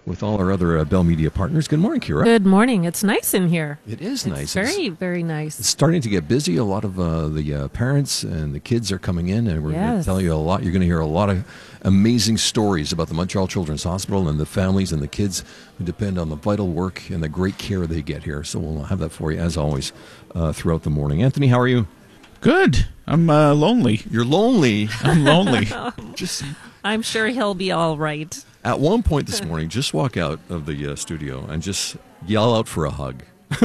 with all our other Bell Media partners. Good morning, Kira. Good morning. It's nice in here. It is nice. Very, very nice. It's starting to get busy. A lot of the parents and the kids are coming in, and we're going to tell you a lot. You're going to hear a lot of amazing stories about the Montreal Children's Hospital and the families and the kids who depend on the vital work and the great care they get here. So we'll have that for you, as always, throughout the morning. Anthony, how are you? Good. I'm lonely. You're lonely? I'm lonely. I'm sure he'll be all right. At one point this morning, just walk out of the studio and just yell out for a hug.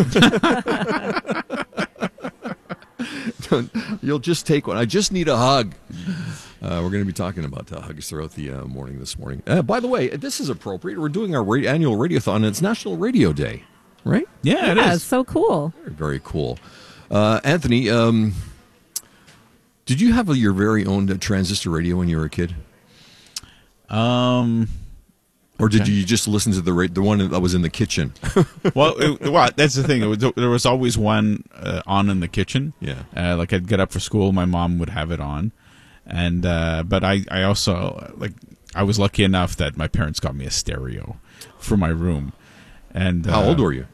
You'll just take one. I just need a hug. We're going to be talking about hugs throughout the morning this morning. By the way, this is appropriate. We're doing our annual radiothon, and it's National Radio Day, right? Yeah, it is. It's so cool. Very, very cool. Anthony, did you have your very own transistor radio when you were a kid? Or did you just listen to the one that was in the kitchen? Well, that's the thing. There was always one on in the kitchen. Yeah. Like I'd get up for school, my mom would have it on, and but I also I was lucky enough that my parents got me a stereo for my room. And how old were you?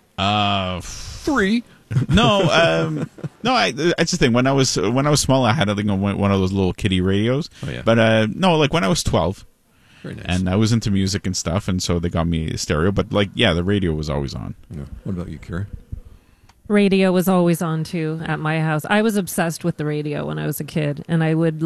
3. No, that's the thing. When I was small, I had one of those little kiddie radios. Oh, yeah. But no, when I was 12. Very nice. And I was into music and stuff, and so they got me a stereo. But the radio was always on. Yeah. What about you, Kira? Radio was always on too at my house. I was obsessed with the radio when I was a kid, and I would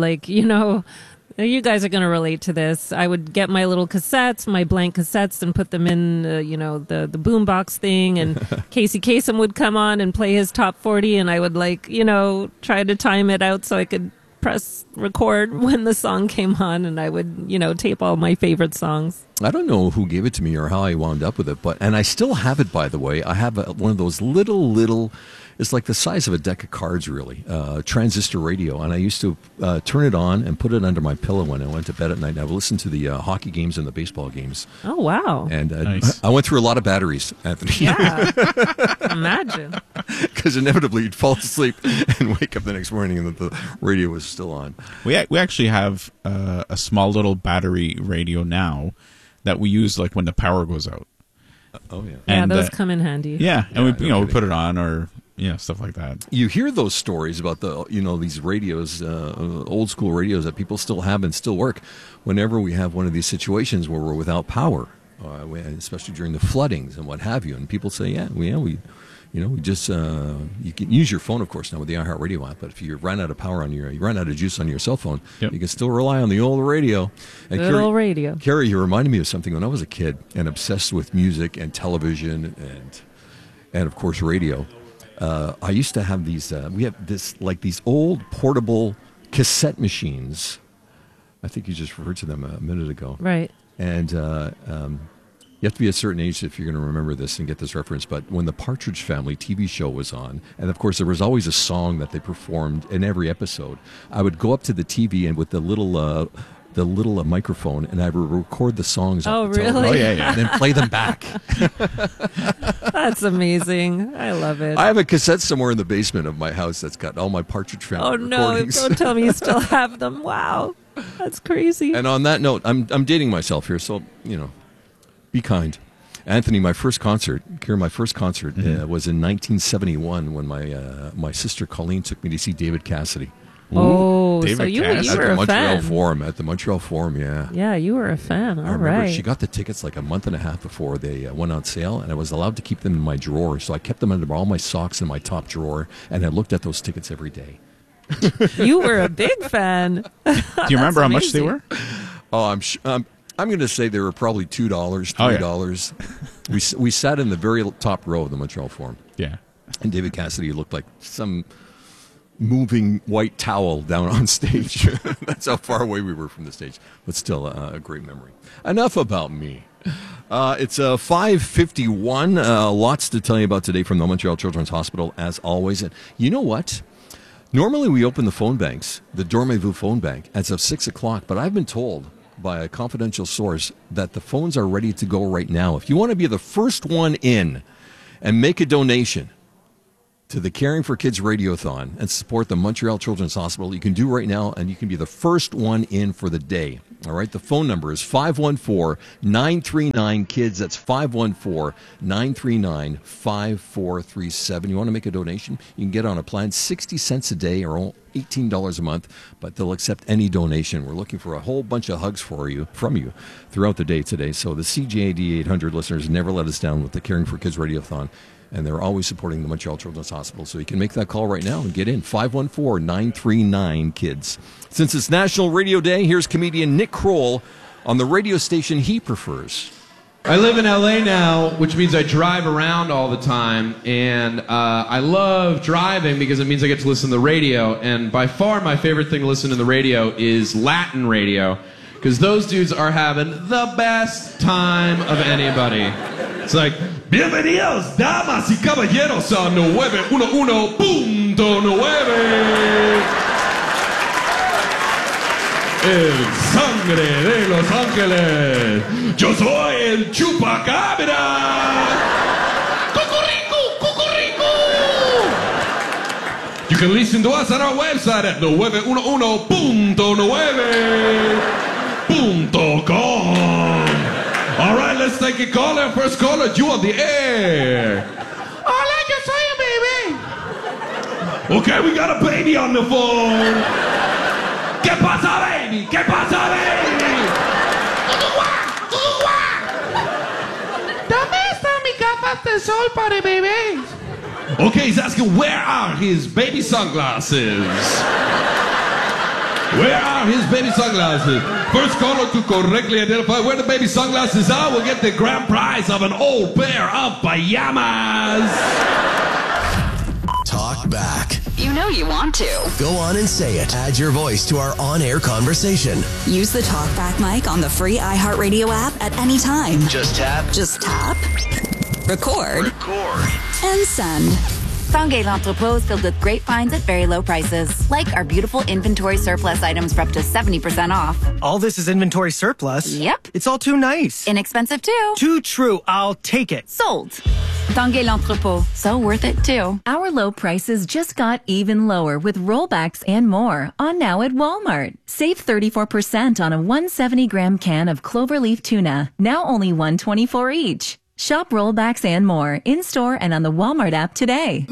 you guys are going to relate to this. I would get my little cassettes, my blank cassettes, and put them in, the boombox thing. And Casey Kasem would come on and play his top 40, and I would try to time it out so I could press record when the song came on, and I would, tape all my favorite songs. I don't know who gave it to me or how I wound up with it, and I still have it, by the way. I have one of those little, it's like the size of a deck of cards, really, transistor radio, and I used to turn it on and put it under my pillow when I went to bed at night, and I would listen to the hockey games and the baseball games. Oh, wow. And nice. I went through a lot of batteries, Anthony. Yeah, imagine. Because inevitably you'd fall asleep and wake up the next morning and the radio was still on. We actually have a small little battery radio now that we use when the power goes out. Oh yeah, and yeah, those come in handy. Yeah, and we put it on or stuff like that. You hear those stories about these radios, old school radios that people still have and still work. Whenever we have one of these situations where we're without power, especially during the floodings and what have you, and people say, we just you can use your phone, of course, now with the iHeartRadio app. But if you run out of power you run out of juice on your cell phone, yep, you can still rely on the old radio. And Good old radio. Carrie, you reminded me of something when I was a kid and obsessed with music and television and of course radio. I used to have these. We have these old portable cassette machines. I think you just referred to them a minute ago, Right? And you have to be a certain age if you're going to remember this and get this reference. But when the Partridge Family TV show was on, and of course there was always a song that they performed in every episode, I would go up to the TV and with the little microphone, and I would record the songs. Oh, off the television. really? Oh, yeah. And then play them back. That's amazing. I love it. I have a cassette somewhere in the basement of my house that's got all my Partridge Family recordings. Don't tell me you still have them. Wow, that's crazy. And on that note, I'm dating myself here, so be kind. Anthony, my first concert was in 1971 when my sister Colleen took me to see David Cassidy. Oh, David so you Cassidy. were a fan. At the Montreal Forum, yeah. Yeah, you were a fan. I All remember right. she got the tickets like a month and a half before they went on sale, and I was allowed to keep them in my drawer. So I kept them under all my socks in my top drawer, and I looked at those tickets every day. You were a big fan. Do you remember how much they were? Oh, I'm going to say they were probably $2, $3. Oh, yeah. We sat in the very top row of the Montreal Forum. Yeah. And David Cassidy looked like some moving white towel down on stage. That's how far away we were from the stage. But still, a great memory. Enough about me. It's 5:51. Lots to tell you about today from the Montreal Children's Hospital, as always. And you know what? Normally we open the phone banks, the Dormez-vous phone bank, as of 6 o'clock. But I've been told by a confidential source that the phones are ready to go right now. If you want to be the first one in and make a donation to the Caring for Kids Radiothon and support the Montreal Children's Hospital. You can do right now, and you can be the first one in for the day. All right, the phone number is 514-939-KIDS. That's 514-939-5437. You want to make a donation? You can get on a plan, 60 cents a day or $18 a month, but they'll accept any donation. We're looking for a whole bunch of hugs from you throughout the day today. So the CJAD 800 listeners never let us down with the Caring for Kids Radiothon, and they're always supporting the Montreal Children's Hospital. So you can make that call right now and get in, 514-939-KIDS. Since it's National Radio Day, here's comedian Nick Kroll on the radio station he prefers. I live in LA now, which means I drive around all the time, and I love driving because it means I get to listen to the radio, and by far my favorite thing to listen to the radio is Latin radio, because those dudes are having the best time of anybody. It's like, bienvenidos, damas y caballeros, a 911.9. El sangre de Los Ángeles. Yo soy el chupacabra. Cucurrico, cucurrico. You can listen to us on our website at 911.9.com. All right, let's take a caller. First caller, you on the air. Hola, yo soy a baby. Okay, we got a baby on the phone. ¿Qué pasa, baby? ¿Qué pasa, baby? ¿Dónde están mis gafas de sol para bebés? Okay, he's asking where are his baby sunglasses? Where are his baby sunglasses? First caller to correctly identify where the baby sunglasses are will get the grand prize of an old pair of pajamas. Talk back. You know you want to. Go on and say it. Add your voice to our on-air conversation. Use the TalkBack mic on the free iHeartRadio app at any time. Just tap. Record. And send. Tanguay L'Entrepôt is filled with great finds at very low prices. Like our beautiful inventory surplus items for up to 70% off. All this is inventory surplus? Yep. It's all too nice. Inexpensive too. Too true. I'll take it. Sold. Tanguay L'Entrepôt. So worth it too. Our low prices just got even lower with rollbacks and more on now at Walmart. Save 34% on a 170-gram can of cloverleaf tuna, now only $1.24 each. Shop rollbacks and more in-store and on the Walmart app today.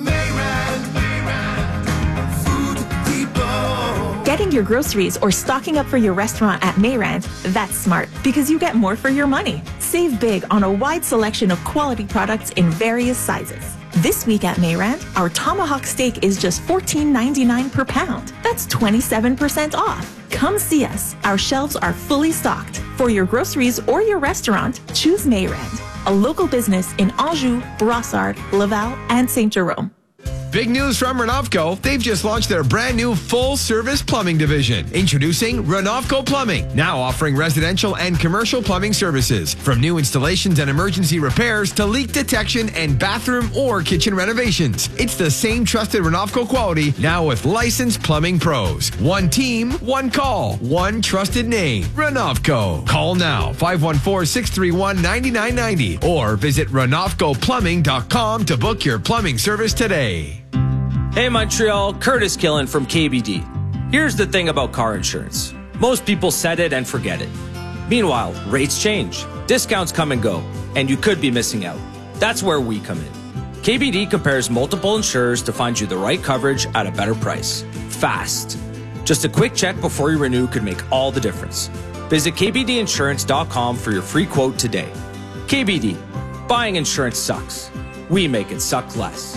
Getting your groceries or stocking up for your restaurant at Mayrand, that's smart because you get more for your money. Save big on a wide selection of quality products in various sizes. This week at Mayrand, our tomahawk steak is just $14.99 per pound. That's 27% off. Come see us. Our shelves are fully stocked. For your groceries or your restaurant, choose Mayrand, a local business in Anjou, Brossard, Laval, and St. Jerome. Big news from Renovco. They've just launched their brand new full-service plumbing division. Introducing Renovco Plumbing, now offering residential and commercial plumbing services. From new installations and emergency repairs to leak detection and bathroom or kitchen renovations. It's the same trusted Renovco quality, now with licensed plumbing pros. One team, one call, one trusted name. Renovco. Call now, 514-631-9990 or visit renovcoplumbing.com to book your plumbing service today. Hey Montreal, Curtis Killen from KBD. Here's the thing about car insurance. Most people set it and forget it. Meanwhile, rates change, discounts come and go, and you could be missing out. That's where we come in. KBD compares multiple insurers to find you the right coverage at a better price. Fast. Just a quick check before you renew could make all the difference. Visit kbdinsurance.com for your free quote today. KBD. Buying insurance sucks. We make it suck less.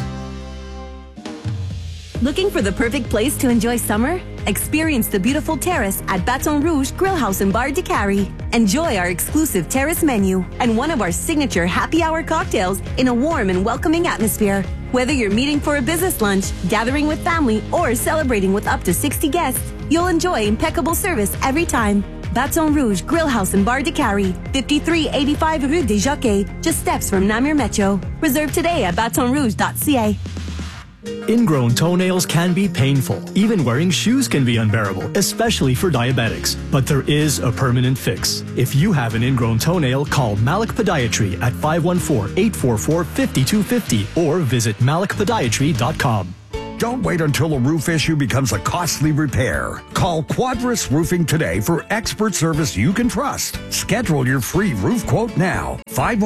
Looking for the perfect place to enjoy summer? Experience the beautiful terrace at Baton Rouge Grill House and Bar de Cary. Enjoy our exclusive terrace menu and one of our signature happy hour cocktails in a warm and welcoming atmosphere. Whether you're meeting for a business lunch, gathering with family, or celebrating with up to 60 guests, you'll enjoy impeccable service every time. Baton Rouge Grill House and Bar de Cary, 5385 Rue des Jockeys, just steps from Namur Metro. Reserve today at batonrouge.ca. Ingrown toenails can be painful. Even wearing shoes can be unbearable, especially for diabetics. But there is a permanent fix. If you have an ingrown toenail, call Malik Podiatry at 514-844-5250 or visit malikpodiatry.com. Don't wait until a roof issue becomes a costly repair. Call Quadris Roofing today for expert service you can trust. Schedule your free roof quote now.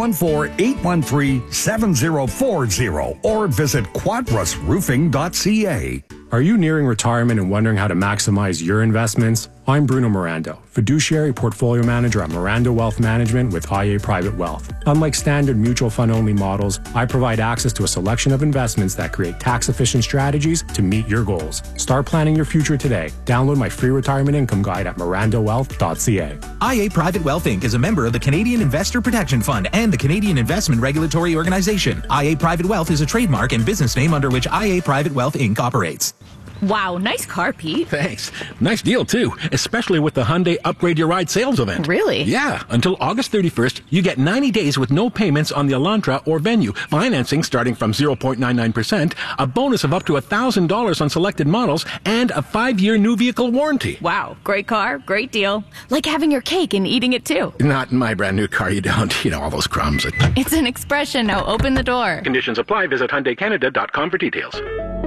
514-813-7040 or visit quadrisroofing.ca. Are you nearing retirement and wondering how to maximize your investments? I'm Bruno Mirando, fiduciary portfolio manager at Mirando Wealth Management with IA Private Wealth. Unlike standard mutual fund only models, I provide access to a selection of investments that create tax-efficient strategies to meet your goals. Start planning your future today. Download my free retirement income guide at mirandowealth.ca. IA Private Wealth Inc. is a member of the Canadian Investor Protection Fund and the Canadian Investment Regulatory Organization. IA Private Wealth is a trademark and business name under which IA Private Wealth Inc. operates. Wow, nice car, Pete. Thanks. Nice deal, too, especially with the Hyundai Upgrade Your Ride sales event. Really? Yeah. Until August 31st, you get 90 days with no payments on the Elantra or Venue, financing starting from 0.99%, a bonus of up to $1,000 on selected models, and a 5-year new vehicle warranty. Wow, great car, great deal. Like having your cake and eating it, too. Not in my brand new car, you don't. You know, all those crumbs. It's an expression. Now open the door. Conditions apply. Visit HyundaiCanada.com for details.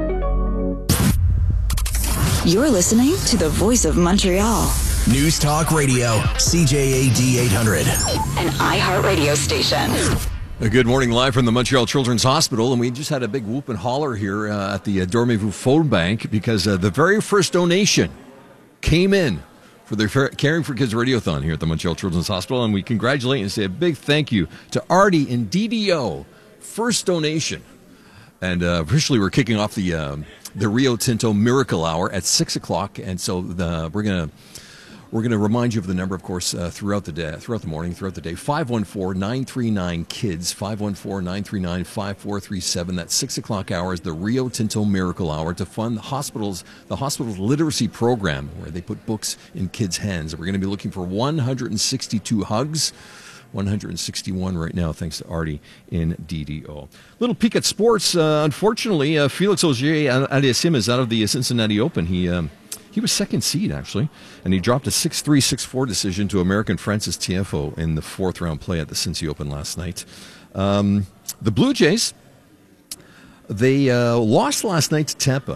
You're listening to the Voice of Montreal. News Talk Radio, CJAD 800. An iHeartRadio station. Good morning, live from the Montreal Children's Hospital, and we just had a big whoop and holler here at the Dormez-vous Phone Bank because the very first donation came in for the Caring for Kids Radiothon here at the Montreal Children's Hospital, and we congratulate and say a big thank you to Artie and DDO. First donation. And officially we're kicking off the Rio Tinto Miracle Hour at 6 o'clock, and so we're gonna remind you of the number, of course, throughout the day, throughout the morning, throughout the day. 514-939-KIDS, 514-939-5437. That 6 o'clock hour is the Rio Tinto Miracle Hour to fund the hospital's literacy program, where they put books in kids' hands. We're going to be looking for 162 hugs. 161 right now, thanks to Artie in DDO. Little peek at sports. Unfortunately, Felix Auger-Aliassime is out of the Cincinnati Open. He was second seed, actually, and he dropped a 6-3, 6-4 decision to American Francis Tiafoe in the fourth round play at the Cincy Open last night. The Blue Jays, they lost last night to Tampa.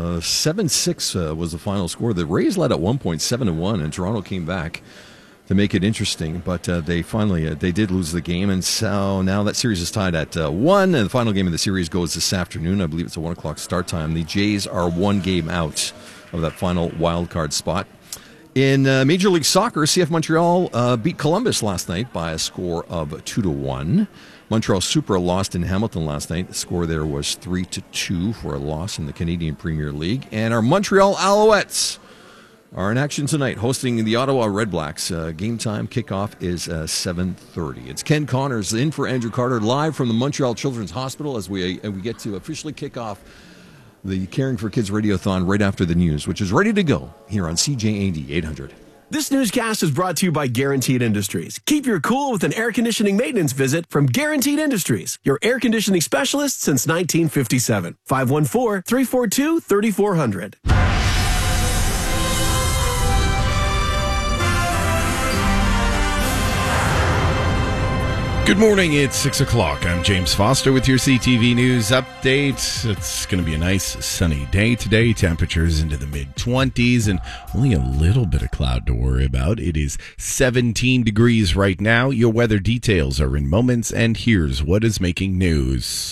7-6 was the final score. The Rays led at 1.7-1, and Toronto came back to make it interesting, but they did lose the game, and so now that series is tied at 1, and the final game of the series goes this afternoon. I believe it's a 1 o'clock start time. The Jays are one game out of that final wild card spot. In Major League Soccer, CF Montreal beat Columbus last night by a score of 2-1. Montreal Supra lost in Hamilton last night. The score there was 3-2 for a loss in the Canadian Premier League. And our Montreal Alouettes are in action tonight, hosting the Ottawa Red Blacks. Game time kickoff is 7:30. It's Ken Connors in for Andrew Carter, live from the Montreal Children's Hospital as we get to officially kick off the Caring for Kids Radiothon right after the news, which is ready to go here on CJAD 800. This newscast is brought to you by Guaranteed Industries. Keep your cool with an air conditioning maintenance visit from Guaranteed Industries, your air conditioning specialist since 1957. 514-342-3400. Good morning, it's 6 o'clock. I'm James Foster with your CTV News update. It's going to be a nice sunny day today. Temperatures into the mid-20s and only a little bit of cloud to worry about. It is 17 degrees right now. Your weather details are in moments, and here's what is making news.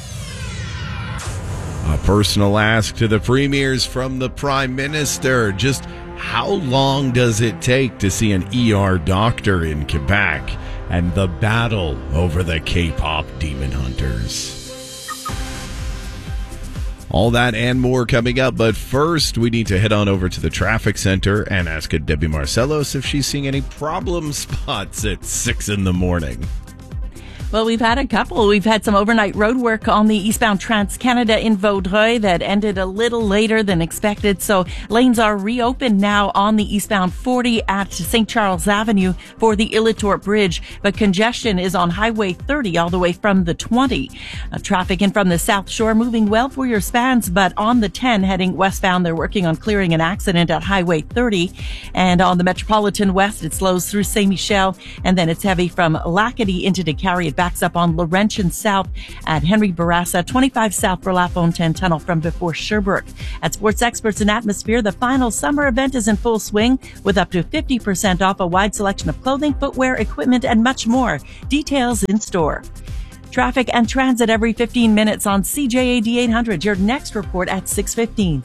A personal ask to the premiers from the Prime Minister. Just how long does it take to see an ER doctor in Quebec? And the battle over the K-pop demon hunters. All that and more coming up, but first we need to head on over to the traffic center and ask Debbie Marcellos if she's seeing any problem spots at 6 in the morning. Well, we've had a couple. We've had some overnight road work on the eastbound Trans-Canada in Vaudreuil that ended a little later than expected. So lanes are reopened now on the eastbound 40 at St. Charles Avenue for the Illitor Bridge. But congestion is on Highway 30 all the way from the 20. Traffic in from the South Shore moving well for your spans, but on the 10 heading westbound, they're working on clearing an accident at Highway 30. And on the Metropolitan West, it slows through Saint Michel, and then it's heavy from Lacadie into Décarie. It backs up on Laurentian South at Henry Bourassa, 25 south for La Fontaine Tunnel from before Sherbrooke. At Sports Experts and Atmosphere, the final summer event is in full swing with up to 50% off a wide selection of clothing, footwear, equipment, and much more. Details in store. Traffic and transit every 15 minutes on CJAD 800. Your next report at 6:15.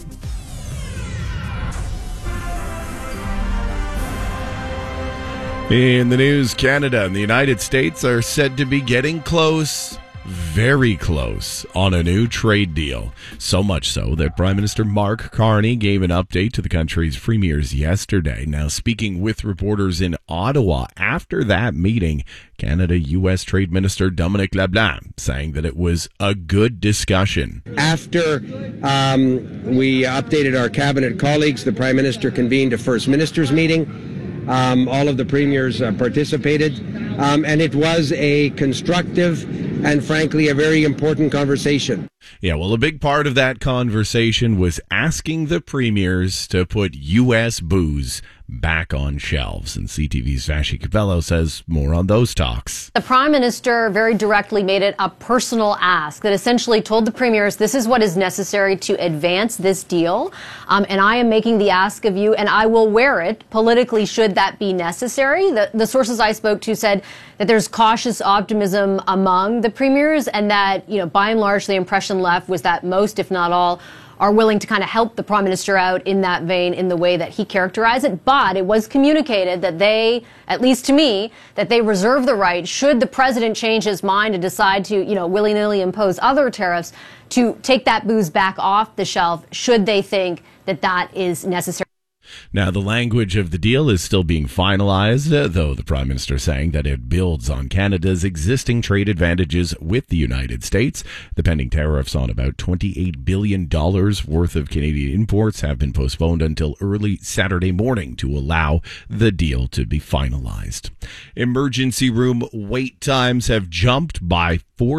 In the news, Canada and the United States are said to be getting close, very close, on a new trade deal. So much so that Prime Minister Mark Carney gave an update to the country's premiers yesterday. Now, speaking with reporters in Ottawa after that meeting, Canada-U.S. Trade Minister Dominic LeBlanc saying that it was a good discussion. After we updated our cabinet colleagues, the Prime Minister convened a First Ministers meeting. All of the premiers participated, and it was a constructive and, frankly, a very important conversation. Yeah, well, a big part of that conversation was asking the premiers to put U.S. booze back on shelves. And CTV's Vashi Capello says more on those talks. The Prime Minister very directly made it a personal ask that essentially told the premiers, this is what is necessary to advance this deal. And I am making the ask of you, and I will wear it politically should that be necessary. The sources I spoke to said that there's cautious optimism among the premiers, and that, by and large, the impression left was that most, if not all, are willing to kind of help the Prime Minister out in that vein in the way that he characterized it. But it was communicated that they, at least to me, that they reserve the right, should the President change his mind and decide to, willy-nilly impose other tariffs, to take that booze back off the shelf should they think that that is necessary. Now, the language of the deal is still being finalized, though the Prime Minister saying that it builds on Canada's existing trade advantages with the United States. The pending tariffs on about $28 billion worth of Canadian imports have been postponed until early Saturday morning to allow the deal to be finalized. Emergency room wait times have jumped by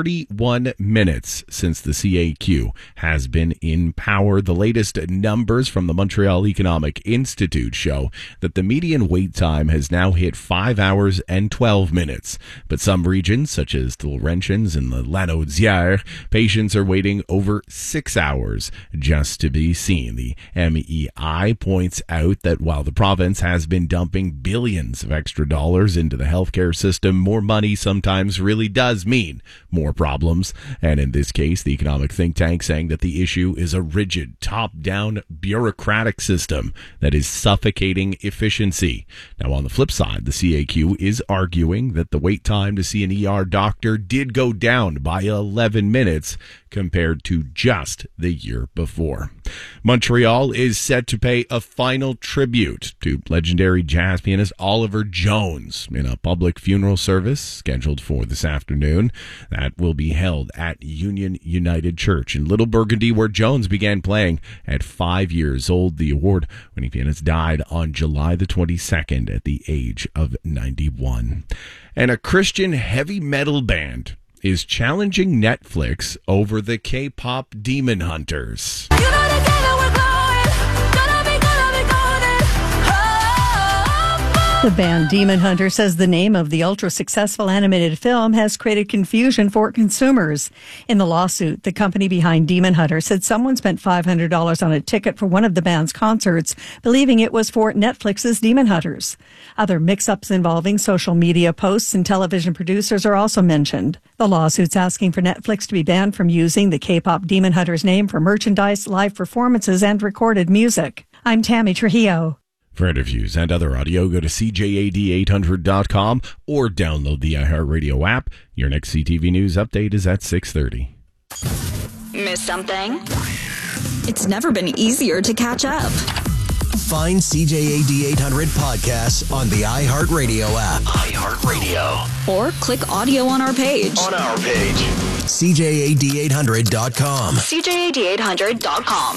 41 minutes since the CAQ has been in power. The latest numbers from the Montreal Economic Institute show that the median wait time has now hit 5 hours and 12 minutes. But some regions, such as the Laurentians and the Lanaudière, patients are waiting over 6 hours just to be seen. The MEI points out that while the province has been dumping billions of extra dollars into the healthcare system, more money sometimes really does mean more problems. And in this case, the economic think tank saying that the issue is a rigid, top-down bureaucratic system that is suffocating efficiency. Now, on the flip side, the CAQ is arguing that the wait time to see an ER doctor did go down by 11 minutes compared to just the year before. Montreal is set to pay a final tribute to legendary jazz pianist Oliver Jones in a public funeral service scheduled for this afternoon. That will be held at Union United Church in Little Burgundy, where Jones began playing at 5 years old. The award-winning pianist died on July the 22nd at the age of 91. And a Christian heavy metal band is challenging Netflix over the K-pop Demon Hunters. The band Demon Hunter says the name of the ultra-successful animated film has created confusion for consumers. In the lawsuit, the company behind Demon Hunter said someone spent $500 on a ticket for one of the band's concerts, believing it was for Netflix's Demon Hunters. Other mix-ups involving social media posts and television producers are also mentioned. The lawsuit's asking for Netflix to be banned from using the K-pop Demon Hunters name for merchandise, live performances, and recorded music. I'm Tammy Trujillo. For interviews and other audio, go to CJAD800.com or download the iHeartRadio app. Your next CTV News update is at 6:30. Miss something? It's never been easier to catch up. Find CJAD 800 podcasts on the iHeartRadio app. iHeartRadio. Or click audio on our page. CJAD800.com. CJAD800.com.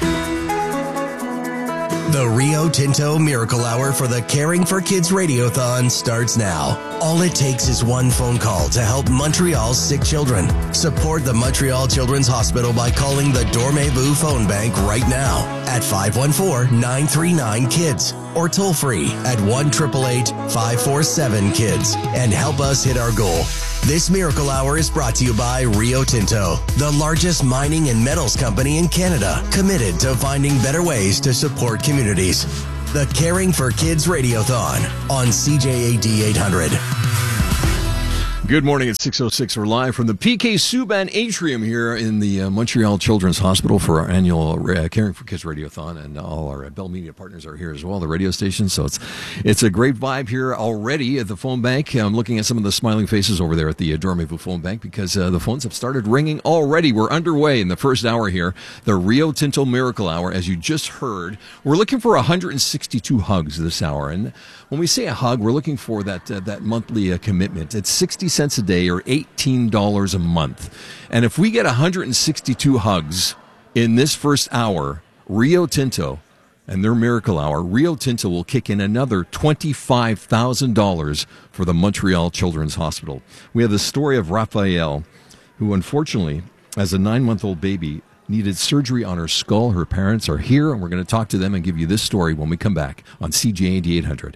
The Rio Tinto Miracle Hour for the Caring for Kids Radiothon starts now. All it takes is one phone call to help Montreal's sick children. Support the Montreal Children's Hospital by calling the Dormez-vous phone bank right now at 514-939-KIDS or toll free at 1-888-547-KIDS and help us hit our goal. This Miracle Hour is brought to you by Rio Tinto, the largest mining and metals company in Canada, committed to finding better ways to support communities. The Caring for Kids Radiothon on CJAD 800. Good morning at 6:06. We're live from the PK Subban Atrium here in the Montreal Children's Hospital for our annual Caring for Kids Radiothon, and all our Bell Media partners are here as well, the radio station. So it's a great vibe here already at the phone bank. I'm looking at some of the smiling faces over there at the Dormez-vous phone bank because the phones have started ringing already. We're underway in the first hour here, the Rio Tinto Miracle Hour. As you just heard, we're looking for 162 hugs this hour, and when we say a hug, we're looking for that monthly commitment. It's 60 cents a day or $18 a month. And if we get 162 hugs in this first hour, Rio Tinto and their Miracle Hour, Rio Tinto will kick in another $25,000 for the Montreal Children's Hospital. We have the story of Raphael, who unfortunately, as a 9-month-old baby, needed surgery on her skull. Her parents are here, and we're going to talk to them and give you this story when we come back on CJAD 800.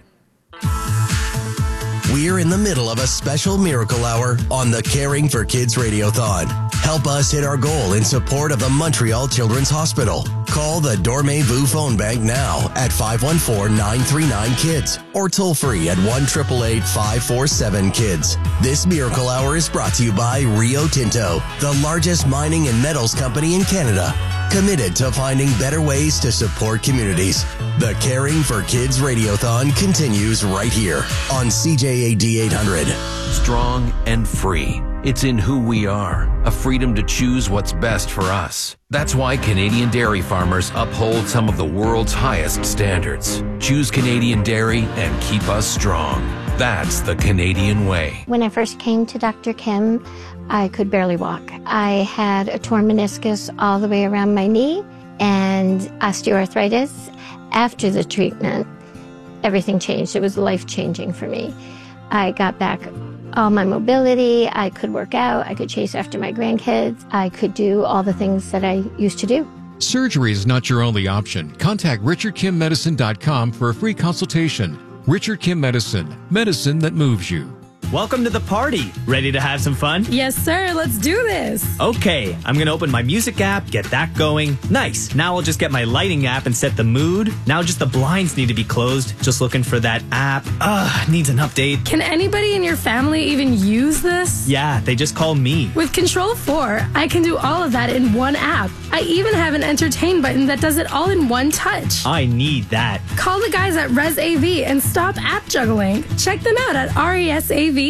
We're in the middle of a special Miracle Hour on the Caring for Kids Radiothon. Help us hit our goal in support of the Montreal Children's Hospital. Call the Dormez-vous phone bank now at 514-939-KIDS or toll free at 1-888-547-KIDS. This Miracle Hour is brought to you by Rio Tinto, the largest mining and metals company in Canada, committed to finding better ways to support communities. The Caring for Kids Radiothon continues right here on CJAD 800. Strong and free. It's in who we are, a freedom to choose what's best for us. That's why Canadian dairy farmers uphold some of the world's highest standards. Choose Canadian dairy and keep us strong. That's the Canadian way. When I first came to Dr. Kim, I could barely walk. I had a torn meniscus all the way around my knee and osteoarthritis. After the treatment, everything changed. It was life-changing for me. I got back all my mobility. I could work out. I could chase after my grandkids. I could do all the things that I used to do. Surgery is not your only option. Contact RichardKimMedicine.com for a free consultation. Richard Kim Medicine. Medicine that moves you. Welcome to the party. Ready to have some fun? Yes, sir. Let's do this. Okay, I'm going to open my music app, get that going. Nice. Now I'll just get my lighting app and set the mood. Now just the blinds need to be closed. Just looking for that app. Needs an update. Can anybody in your family even use this? Yeah, they just call me. With Control 4, I can do all of that in one app. I even have an entertain button that does it all in one touch. I need that. Call the guys at ResAV and stop app juggling. Check them out at resav.ca.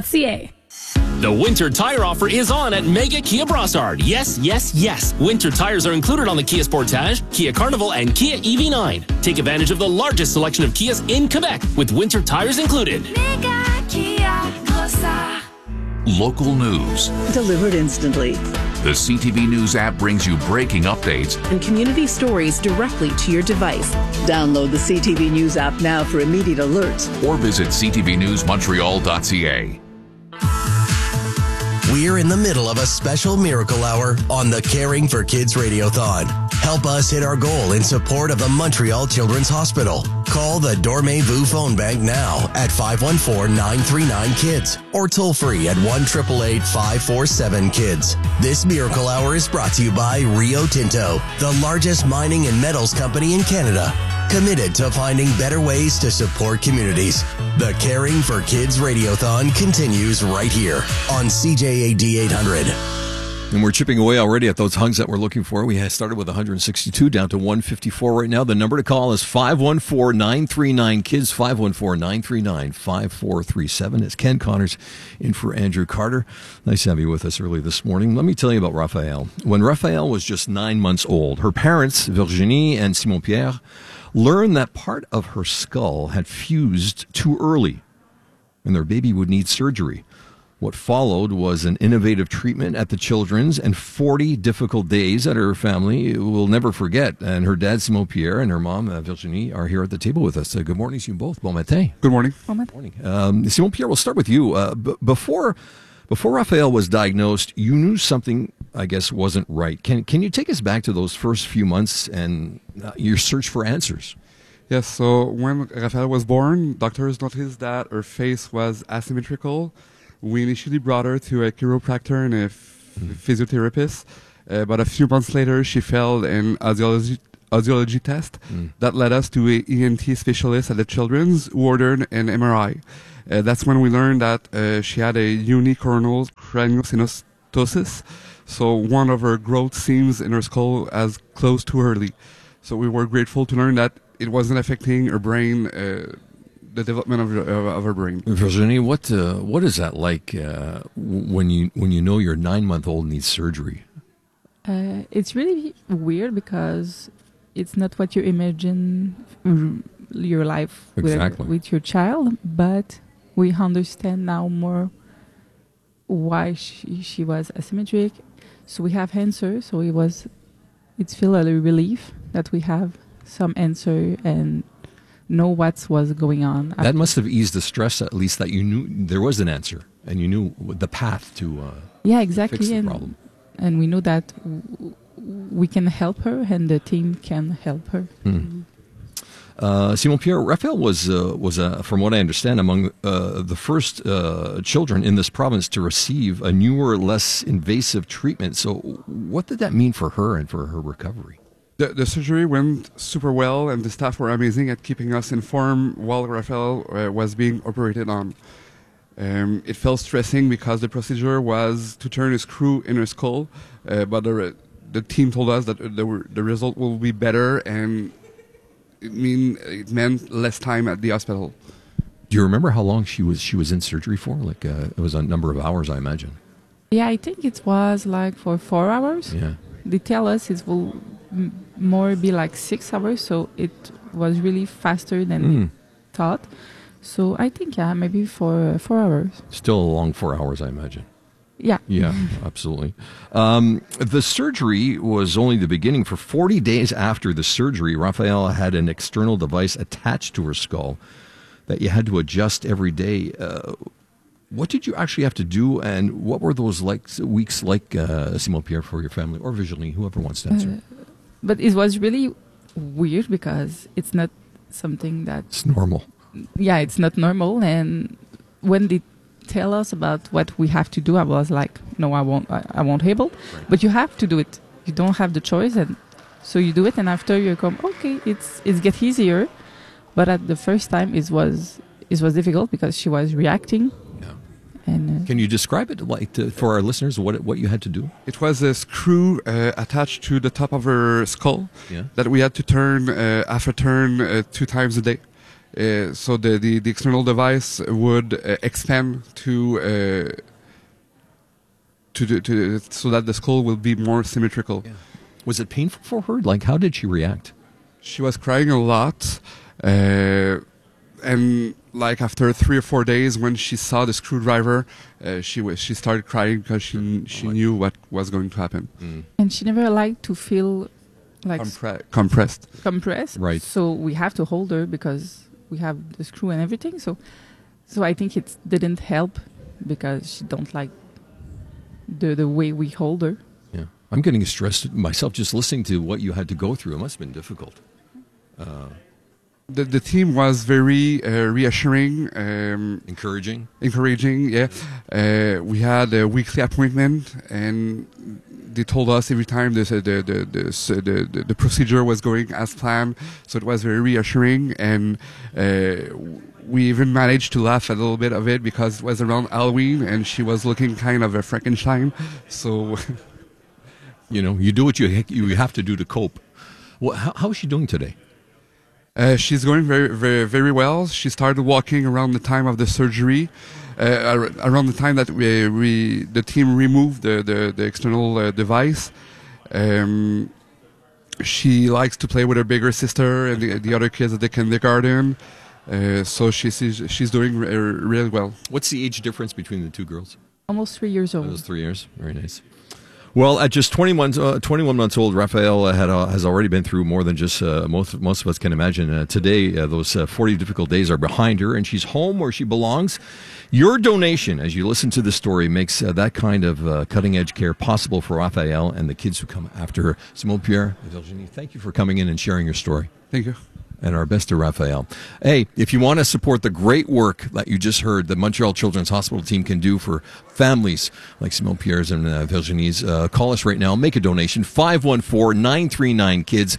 The winter tire offer is on at Mega Kia Brossard. Yes, yes, yes. Winter tires are included on the Kia Sportage, Kia Carnival, and Kia EV9. Take advantage of the largest selection of Kias in Quebec with winter tires included. Mega Kia Brossard. Local news. Delivered instantly. The CTV News app brings you breaking updates and community stories directly to your device. Download the CTV News app now for immediate alerts. Or visit ctvnewsmontreal.ca. We're in the middle of a special Miracle Hour on the Caring for Kids Radiothon. Help us hit our goal in support of the Montreal Children's Hospital. Call the Dormez-vous phone bank now at 514-939-KIDS or toll free at 1-888-547-KIDS. This Miracle Hour is brought to you by Rio Tinto, the largest mining and metals company in Canada, committed to finding better ways to support communities. The Caring for Kids Radiothon continues right here on CJAD 800. And we're chipping away already at those hugs that we're looking for. We started with 162 down to 154 right now. The number to call is 514-939-KIDS, 514-939-5437. It's Ken Connors in for Andrew Carter. Nice to have you with us early this morning. Let me tell you about Raphael. When Raphael was just 9 months old, her parents, Virginie and Simon Pierre, learned that part of her skull had fused too early and their baby would need surgery. What followed was an innovative treatment at the Children's and 40 difficult days that her family will never forget. And her dad, Simon Pierre, and her mom, Virginie, are here at the table with us. Good morning to you both. Bon matin. Good morning. Bon matin. Simon Pierre, we'll start with you. Before Raphael was diagnosed, you knew something, I guess, wasn't right. Can you take us back to those first few months and your search for answers? Yes, so when Raphael was born, doctors noticed that her face was asymmetrical. We initially brought her to a chiropractor and a physiotherapist, but a few months later she failed an audiology test that led us to an ENT specialist at the Children's who ordered an MRI. That's when we learned that she had a unicoronal craniosynostosis, so one of her growth seams in her skull has closed too early. So we were grateful to learn that it wasn't affecting her brain, the development of her brain. Virginie, what is that like when you know your 9-month-old needs surgery? It's really weird because it's not what you imagine your life with your child, but we understand now more why she was asymmetric. So we have answers. So it's feel a relief that we have some answer and know what was going on. That must have eased the stress, at least that you knew there was an answer and you knew the path to exactly. fix the problem. And we know that we can help her and the team can help her. Simon Pierre, Raphael was from what I understand, among the first children in this province to receive a newer, less invasive treatment. So what did that mean for her and for her recovery? The surgery went super well, and the staff were amazing at keeping us informed while Raphael was being operated on. It felt stressing because the procedure was to turn a screw in her skull, but the team told us that the result will be better, and it meant less time at the hospital. Do you remember how long she was in surgery for? Like it was a number of hours, I imagine. Yeah, I think it was like for 4 hours. Yeah. They tell us it will more be like 6 hours, so it was really faster than we thought. So I think, maybe for 4 hours. Still a long 4 hours, I imagine. Yeah. Yeah, absolutely. The surgery was only the beginning. For 40 days after the surgery, Raphael had an external device attached to her skull that you had to adjust every day. What did you actually have to do, and what were those weeks like, Simon Pierre, for your family, or Virginie, whoever wants to answer? But it was really weird because it's not something it's normal. Yeah, it's not normal. And when they tell us about what we have to do, I was like, no, I won't able. Right. But you have to do it. You don't have the choice, and so you do it. And after you come, okay, it's get easier. But at the first time, it was difficult because she was reacting. And, can you describe it for our listeners what you had to do? It was a screw attached to the top of her skull that we had to turn half a turn 2 times a day. So the external device would expand to so that the skull will be more symmetrical. Yeah. Was it painful for her? Like, how did she react? She was crying a lot, and like after 3 or 4 days, when she saw the screwdriver, she started crying because she knew what was going to happen. And she never liked to feel like compressed. Right. So we have to hold her because we have the screw and everything. So I think it didn't help because she don't like the way we hold her. Yeah, I'm getting stressed myself just listening to what you had to go through. It must have been difficult. The team was very reassuring, encouraging. Yeah, we had a weekly appointment, and they told us every time the procedure was going as planned. So it was very reassuring, and we even managed to laugh a little bit of it because it was around Halloween, and she was looking kind of a Frankenstein. So, you do what you have to do to cope. Well, how is she doing today? She's going very, very, very well. She started walking around the time of the surgery, around the time that the team removed the external device. she likes to play with her bigger sister and the other kids at the kindergarten. So she's doing really well. What's the age difference between the two girls? Almost 3 years old. Almost 3 years. Very nice. Well, at just 21 months old, Raphael has already been through more than just most of us can imagine. Today, those 40 difficult days are behind her, and she's home where she belongs. Your donation, as you listen to the story, makes that kind of cutting-edge care possible for Raphael and the kids who come after her. Simone, Pierre, Virginie, thank you for coming in and sharing your story. Thank you. And our best to Raphael. Hey, if you want to support the great work that you just heard the Montreal Children's Hospital team can do for families like Simone Pierre's and Virginie's, call us right now. Make a donation. 514-939-KIDS.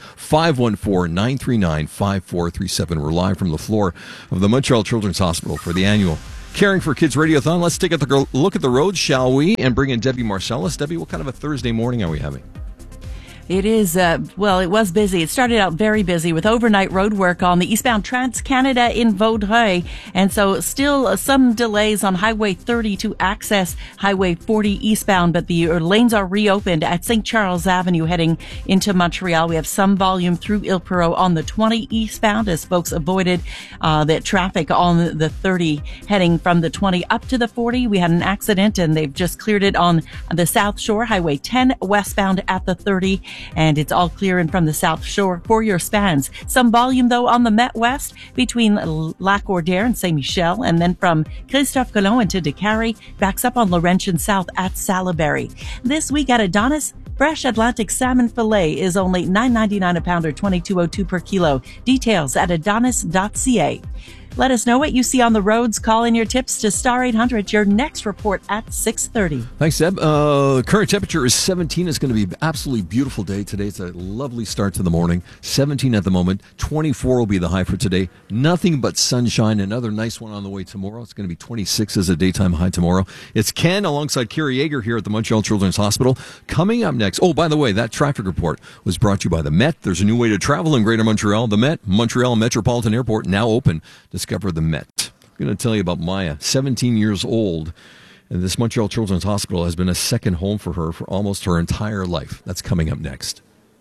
514-939-5437. We're live from the floor of the Montreal Children's Hospital for the annual Caring for Kids Radiothon. Let's take a look at the roads, shall we? And bring in Debbie Marcellus. Debbie, what kind of a Thursday morning are we having? It is, it was busy. It started out very busy with overnight road work on the eastbound Trans-Canada in Vaudreuil. And so still some delays on Highway 30 to access Highway 40 eastbound, but the lanes are reopened at St. Charles Avenue heading into Montreal. We have some volume through Ile Perrot on the 20 eastbound as folks avoided the traffic on the 30 heading from the 20 up to the 40. We had an accident and they've just cleared it on the South Shore, Highway 10 westbound at the 30. And it's all clear in from the South Shore for your spans. Some volume, though, on the Met West between Lac-Audière and Saint-Michel, and then from Christophe Colomb into Décarie, backs up on Laurentian South at Salaberry. This week at Adonis, fresh Atlantic salmon fillet is only $9.99 a pound or $22.02 per kilo. Details at adonis.ca. Let us know what you see on the roads. Call in your tips to Star 800. Your next report at 6:30. Thanks, Deb. Current temperature is 17. It's going to be an absolutely beautiful day today. It's a lovely start to the morning. 17 at the moment. 24 will be the high for today. Nothing but sunshine. Another nice one on the way tomorrow. It's going to be 26 as a daytime high tomorrow. It's Ken alongside Kerry Yeager here at the Montreal Children's Hospital. Coming up next. Oh, by the way, that traffic report was brought to you by the Met. There's a new way to travel in Greater Montreal. The Met, Montreal Metropolitan Airport, now open. Discover the Met. I'm going to tell you about Maya, 17 years old, and this Montreal Children's Hospital has been a second home for her for almost her entire life. That's coming up next.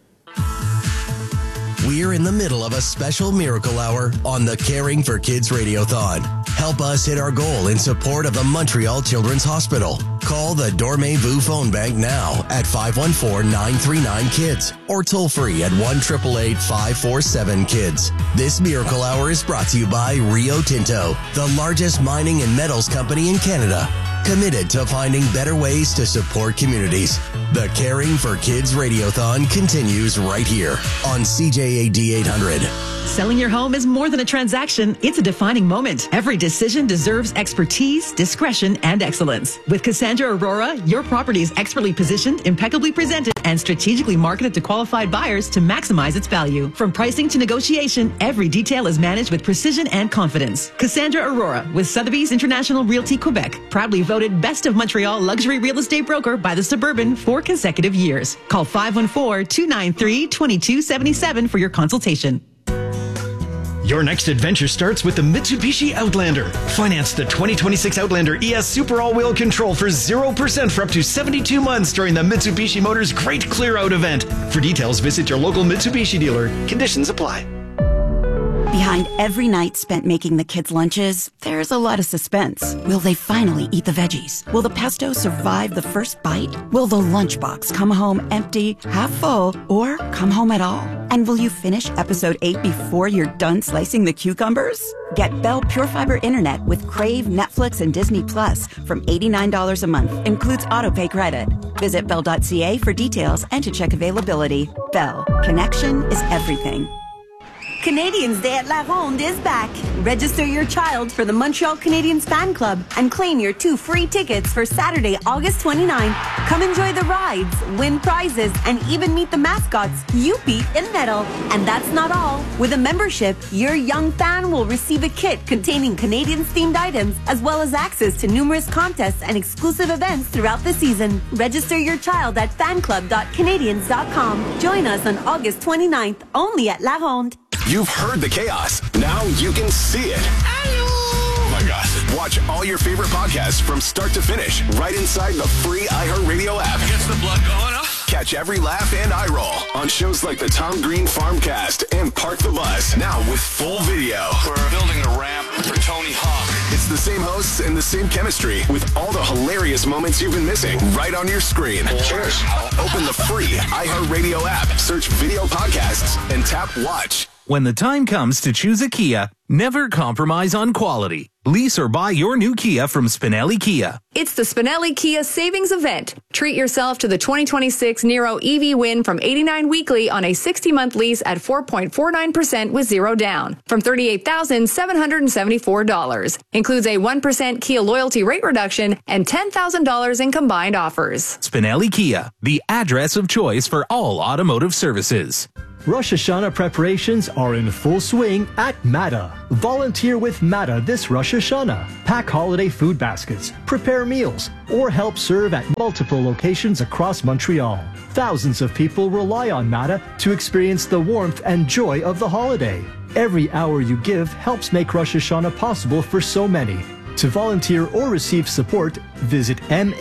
We're in the middle of a special miracle hour on the Caring for Kids Radiothon. Help us hit our goal in support of the Montreal Children's Hospital. Call the Dormez-vous phone bank now at 514-939-KIDS or toll free at 1-888-547-KIDS. This miracle hour is brought to you by Rio Tinto, the largest mining and metals company in Canada. Committed to finding better ways to support communities. The Caring for Kids Radiothon continues right here on CJAD 800. Selling your home is more than a transaction. It's a defining moment. Every decision deserves expertise, discretion, and excellence. With Cassandra Aurora, your property is expertly positioned, impeccably presented, and strategically marketed to qualified buyers to maximize its value. From pricing to negotiation, every detail is managed with precision and confidence. Cassandra Aurora with Sotheby's International Realty Quebec, proudly voted Best of Montreal Luxury Real Estate Broker by The Suburban 4 consecutive years. Call 514-293-2277 for your consultation. Your next adventure starts with the Mitsubishi Outlander. Finance the 2026 Outlander ES Super All-Wheel Control for 0% for up to 72 months during the Mitsubishi Motors Great Clear Out event. For details, visit your local Mitsubishi dealer. Conditions apply. Behind every night spent making the kids' lunches, there's a lot of suspense. Will they finally eat the veggies? Will the pesto survive the first bite? Will the lunchbox come home empty, half full, or come home at all? And will you finish episode 8 before you're done slicing the cucumbers? Get Bell Pure Fiber Internet with Crave, Netflix, and Disney Plus from $89 a month. Includes autopay credit. Visit Bell.ca for details and to check availability. Bell. Connection is everything. Canadians Day at La Ronde is back. Register your child for the Montreal Canadiens Fan Club and claim your 2 free tickets for Saturday, August 29. Come enjoy the rides, win prizes, and even meet the mascots, Youpi and Metal. And that's not all. With a membership, your young fan will receive a kit containing Canadiens-themed items, as well as access to numerous contests and exclusive events throughout the season. Register your child at fanclub.canadiens.com. Join us on August 29th, only at La Ronde. You've heard the chaos. Now you can see it. Oh my gosh. Watch all your favorite podcasts from start to finish right inside the free iHeartRadio app. Gets the blood going, huh? Catch every laugh and eye roll on shows like the Tom Green Farmcast and Park the Bus, now with full video. We're building a ramp for Tony Hawk. It's the same hosts and the same chemistry with all the hilarious moments you've been missing right on your screen. Cheers. Open the free iHeartRadio app, search video podcasts, and tap watch. When the time comes to choose a Kia, never compromise on quality. Lease or buy your new Kia from Spinelli Kia. It's the Spinelli Kia Savings Event. Treat yourself to the 2026 Niro EV win from 89 weekly on a 60-month lease at 4.49% with zero down from $38,774. Includes a 1% Kia loyalty rate reduction and $10,000 in combined offers. Spinelli Kia, the address of choice for all automotive services. Rosh Hashanah preparations are in full swing at Mata. Volunteer with Mata this Rosh Hashanah. Pack holiday food baskets, prepare meals, or help serve at multiple locations across Montreal. Thousands of people rely on Mata to experience the warmth and joy of the holiday. Every hour you give helps make Rosh Hashanah possible for so many. To volunteer or receive support, visit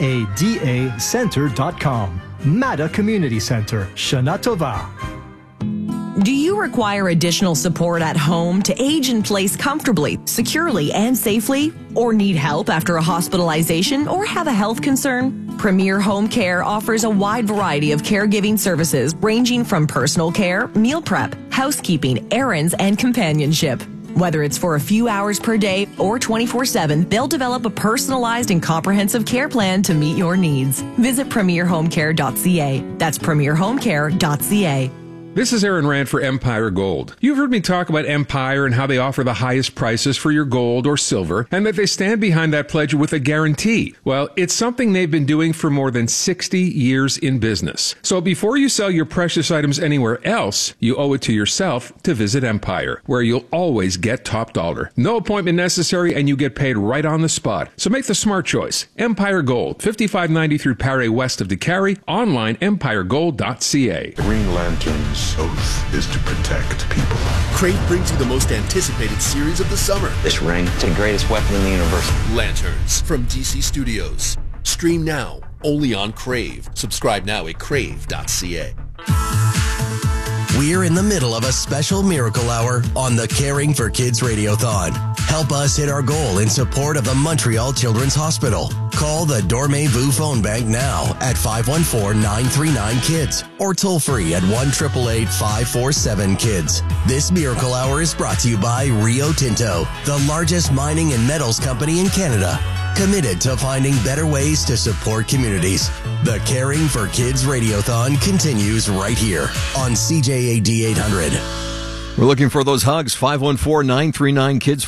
madacenter.com. Mata Community Center. Shana Tova. Do you require additional support at home to age in place comfortably, securely, and safely? Or need help after a hospitalization or have a health concern? Premier Home Care offers a wide variety of caregiving services ranging from personal care, meal prep, housekeeping, errands, and companionship. Whether it's for a few hours per day or 24/7, they'll develop a personalized and comprehensive care plan to meet your needs. Visit premierhomecare.ca. That's premierhomecare.ca. This is Aaron Rand for Empire Gold. You've heard me talk about Empire and how they offer the highest prices for your gold or silver, and that they stand behind that pledge with a guarantee. Well, it's something they've been doing for more than 60 years in business. So before you sell your precious items anywhere else, you owe it to yourself to visit Empire, where you'll always get top dollar. No appointment necessary, and you get paid right on the spot. So make the smart choice. Empire Gold, 5593 Paré west of DeCarry, online empiregold.ca. Green Lantern's oath is to protect people. Crave brings you the most anticipated series of the summer. This ring is the greatest weapon in the universe. Lanterns from DC Studios. Stream now, only on Crave. Subscribe now at crave.ca. We're in the middle of a special Miracle Hour on the Caring for Kids Radiothon. Help us hit our goal in support of the Montreal Children's Hospital. Call the Dormez-vous phone bank now at 514-939-KIDS or toll free at 1-888-547-KIDS. This Miracle Hour is brought to you by Rio Tinto, the largest mining and metals company in Canada. Committed to finding better ways to support communities. The Caring for Kids Radiothon continues right here on CJAD 800. We're looking for those hugs. 514-939-KIDS,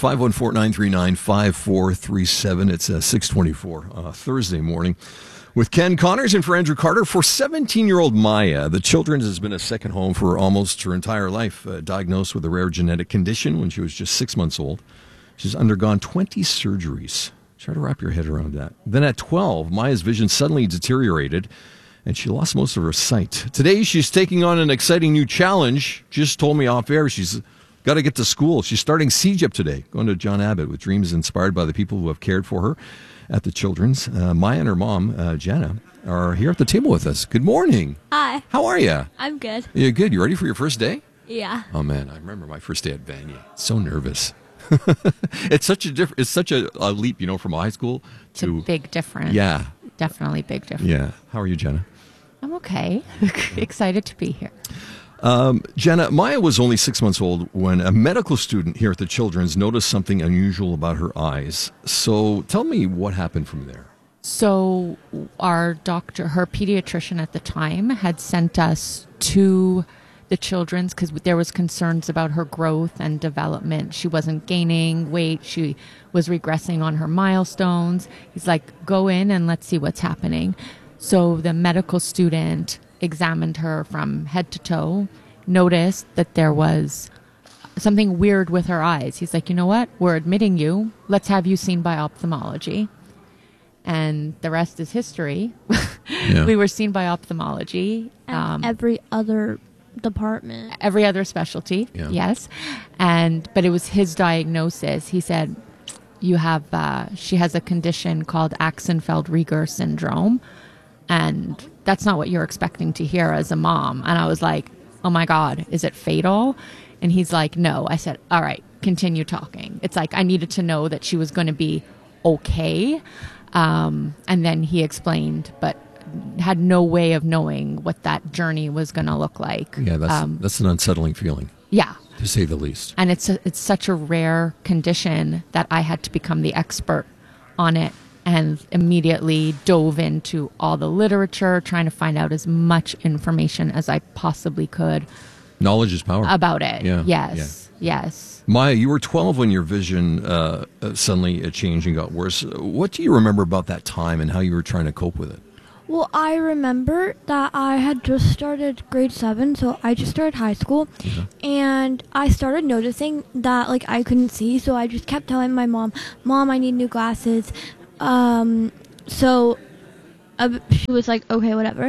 514-939-5437. It's 6:24 Thursday morning with Ken Connors and for Andrew Carter. For 17-year-old Maya, the Children's has been a second home for almost her entire life. Diagnosed with a rare genetic condition when she was just 6 months old. She's undergone 20 surgeries. Try to wrap your head around that. Then at 12, Maya's vision suddenly deteriorated, and she lost most of her sight. Today, she's taking on an exciting new challenge. Just told me off air she's got to get to school. She's starting CEGEP today, going to John Abbott with dreams inspired by the people who have cared for her at the Children's. Maya and her mom, Jana, are here at the table with us. Good morning. Hi. How are you? I'm good. You're good. You ready for your first day? Yeah. Oh, man, I remember my first day at Vanier. So nervous. It's such a leap, from high school to a big difference. Yeah, definitely big difference. Yeah. How are you, Jenna? I'm okay. Excited to be here. Jenna, Maya was only 6 months old when a medical student here at the Children's noticed something unusual about her eyes. So tell me what happened from there. So our doctor, her pediatrician at the time, had sent us to the Children's because there was concerns about her growth and development. She wasn't gaining weight. She was regressing on her milestones. He's like, go in and let's see what's happening. So the medical student examined her from head to toe, noticed that there was something weird with her eyes. He's like, you know what? We're admitting you. Let's have you seen by ophthalmology. And the rest is history. Yeah. We were seen by ophthalmology. And every other department. Every other specialty, yeah. Yes. But it was his diagnosis. He said, she has a condition called Axenfeld-Rieger syndrome, And that's not what you're expecting to hear as a mom. And I was like, oh my God, is it fatal? And he's like, no. I said, all right, continue talking. It's like I needed to know that she was going to be okay. And then he explained, but had no way of knowing what that journey was going to look like. Yeah, that's an unsettling feeling. Yeah. To say the least. And it's such a rare condition that I had to become the expert on it and immediately dove into all the literature, trying to find out as much information as I possibly could. Knowledge is power. About it. Yeah. Yes. Yeah. Yes. Maya, you were 12 when your vision suddenly changed and got worse. What do you remember about that time and how you were trying to cope with it? Well, I remember that I had just started grade 7, so I just started high school, and I started noticing that, like, I couldn't see, so I just kept telling my mom, I need new glasses. So she was like, okay, whatever.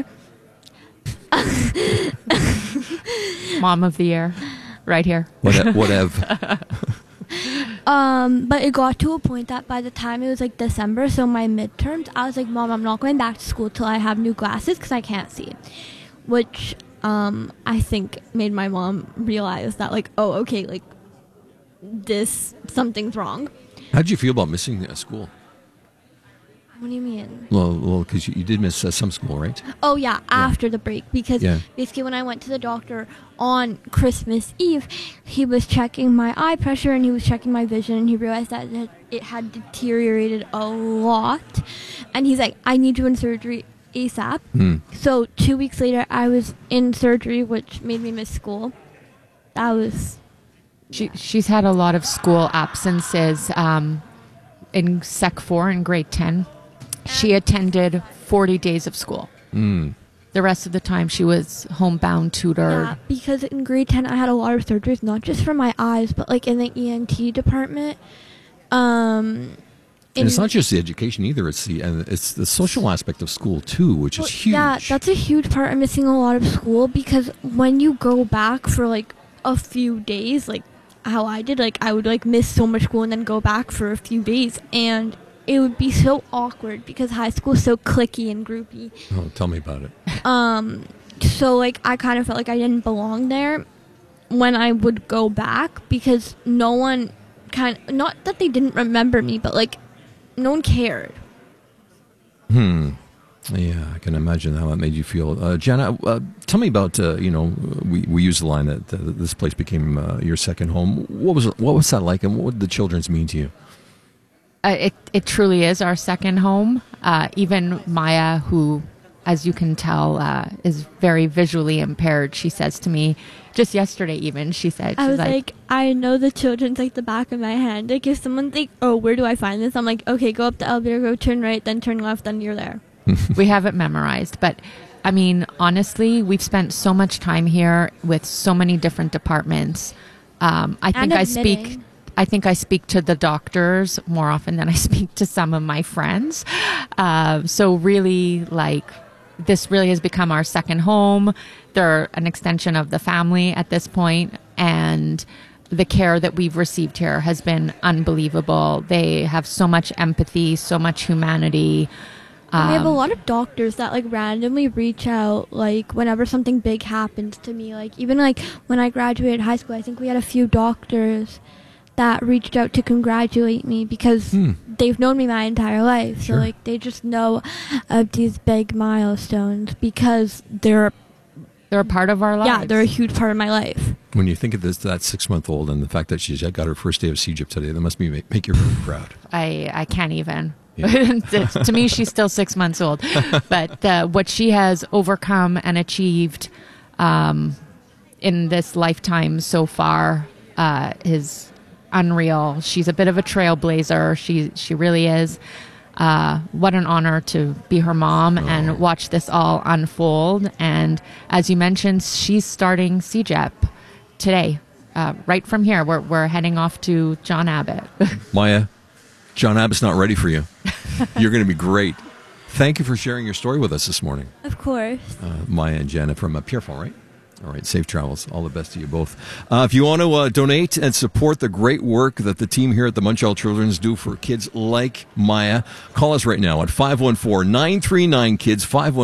Mom of the year, right here. Whatever. But it got to a point that by the time it was like December, so my midterms, I was like, Mom, I'm not going back to school till I have new glasses because I can't see. Which I think made my mom realize that, like, oh, okay, like, something's wrong. How did you feel about missing school? What do you mean? Well, because you did miss some school, right? Oh, yeah, after the break. Because basically when I went to the doctor on Christmas Eve, he was checking my eye pressure and he was checking my vision, and he realized that it had deteriorated a lot. And he's like, I need you in surgery ASAP. So 2 weeks later, I was in surgery, which made me miss school. That was... She's had a lot of school absences in Sec 4 in grade 10. She attended 40 days of school. The rest of the time she was homebound, tutored. Yeah, because in grade 10 I had a lot of surgeries, not just for my eyes, but like in the ENT department. And it's not just the education either. It's the social aspect of school too, which is huge. Yeah, that's a huge part of missing a lot of school, because when you go back for like a few days, like how I did, like I would like miss so much school and then go back for a few days, and it would be so awkward because high school is so cliquey and groupy. Oh, tell me about it. So like I kind of felt like I didn't belong there when I would go back, because no one not that they didn't remember me, but like no one cared. Yeah, I can imagine how that made you feel. Jana, tell me about, we use the line that this place became your second home. What was that like, and what did the children's mean to you? It truly is our second home. Even Maya, who, as you can tell, is very visually impaired, she says to me, just yesterday even, she said, I was like, I know the children's like the back of my hand. Like if someone's like, oh, where do I find this? I'm like, okay, go up the elevator, go turn right, then turn left, then you're there. We have it memorized. But I mean, honestly, we've spent so much time here with so many different departments. I think I speak to the doctors more often than I speak to some of my friends. So really, like, this really has become our second home. They're an extension of the family at this point, and the care that we've received here has been unbelievable. They have so much empathy, so much humanity. We have a lot of doctors that like randomly reach out, like whenever something big happens to me. Like even like when I graduated high school, I think we had a few doctors that reached out to congratulate me because they've known me my entire life. Sure. So like they just know of these big milestones because they're a part of our lives. Yeah, they're a huge part of my life. When you think of this, that 6-month-old and the fact that she's got her first day of CEGEP today, that must make you really proud. I can't even. Yeah. To me, she's still 6 months old. But what she has overcome and achieved in this lifetime so far is unreal. She's a bit of a trailblazer. She really is. What an honor to be her mom and watch this all unfold. And as you mentioned, she's starting CEGEP today. Right from here, we're heading off to John Abbott. Maya, John Abbott's not ready for you. You're going to be great. Thank you for sharing your story with us this morning. Of course. Maya and Jenna from Pierrefonds, right? All right, safe travels. All the best to you both. If you want to donate and support the great work that the team here at the Montreal Children's do for kids like Maya, call us right now at 514-939-KIDS,